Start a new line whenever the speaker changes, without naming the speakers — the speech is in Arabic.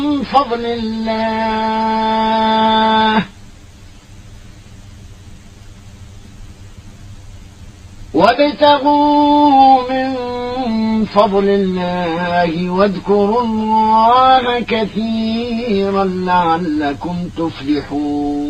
فضل الله وابتغوا من فضل الله واذكروا الله كثيرا لعلكم تفلحون